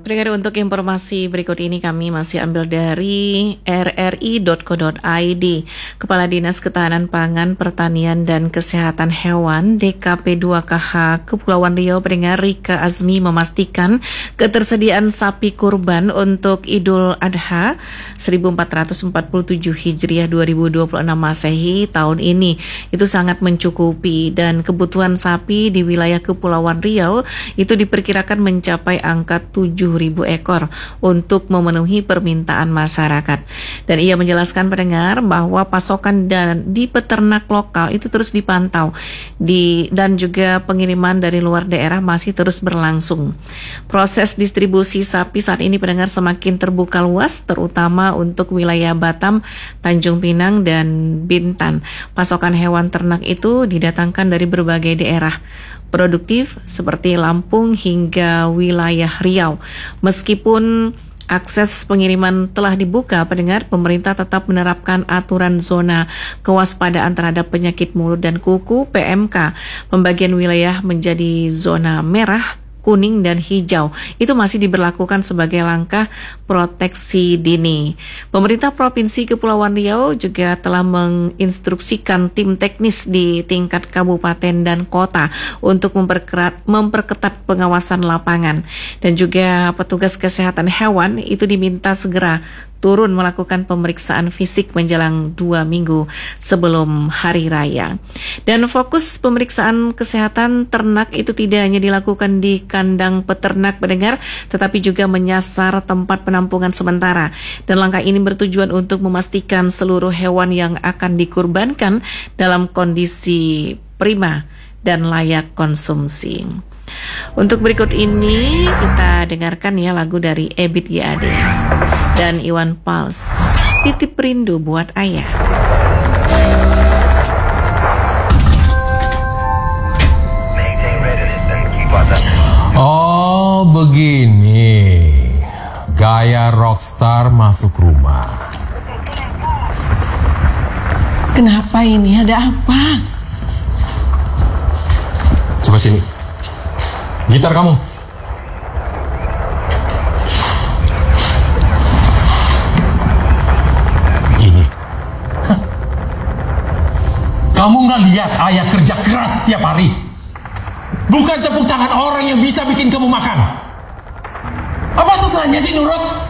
Pendengar, untuk informasi berikut ini kami masih ambil dari rri.co.id. Kepala Dinas Ketahanan Pangan, Pertanian dan Kesehatan Hewan DKP 2KH Kepulauan Riau, pendengar, Rika Azmi memastikan ketersediaan sapi kurban untuk Idul Adha 1447 Hijriah 2026 Masehi tahun ini itu sangat mencukupi, dan kebutuhan sapi di wilayah Kepulauan Riau itu diperkirakan mencapai angka 7.000 ekor untuk memenuhi permintaan masyarakat. Dan ia menjelaskan, pendengar, bahwa pasokan di peternak lokal itu terus dipantau dan juga pengiriman dari luar daerah masih terus berlangsung. Proses distribusi sapi saat ini, pendengar, semakin terbuka luas, terutama untuk wilayah Batam, Tanjung Pinang, dan Bintan. Pasokan hewan ternak itu didatangkan dari berbagai daerah produktif seperti Lampung hingga wilayah Riau. Meskipun akses pengiriman telah dibuka, pendengar, pemerintah tetap menerapkan aturan zona kewaspadaan terhadap penyakit mulut dan kuku (PMK). Pembagian wilayah menjadi zona merah, kuning, dan hijau itu masih diberlakukan sebagai langkah proteksi dini. Pemerintah Provinsi Kepulauan Riau juga telah menginstruksikan tim teknis di tingkat kabupaten dan kota untuk memperketat pengawasan lapangan, dan juga petugas kesehatan hewan itu diminta segera turun melakukan pemeriksaan fisik menjelang 2 minggu sebelum hari raya. Dan fokus pemeriksaan kesehatan ternak itu tidak hanya dilakukan di kandang peternak, pendengar, tetapi juga menyasar tempat penampungan sementara. Dan langkah ini bertujuan untuk memastikan seluruh hewan yang akan dikurbankan dalam kondisi prima dan layak konsumsi. Untuk berikut ini kita dengarkan ya lagu dari Ebit GAD dan Iwan Fals, Titip Rindu Buat Ayah. Oh, begini gaya rockstar masuk rumah. Kenapa ini? Ada apa? Coba sini. Gitar kamu. Ini. Kamu nggak lihat ayah kerja keras setiap hari? Bukan tepuk tangan orang yang bisa bikin kamu makan. Apa susahnya sih nurut?